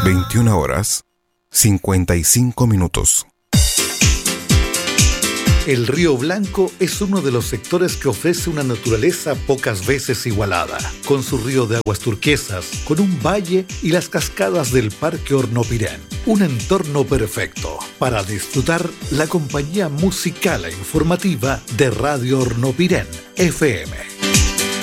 21:55. El Río Blanco es uno de los sectores que ofrece una naturaleza pocas veces igualada, con su río de aguas turquesas, con un valle y las cascadas del Parque Hornopirén. Un entorno perfecto para disfrutar la compañía musical e informativa de Radio Hornopirén, FM.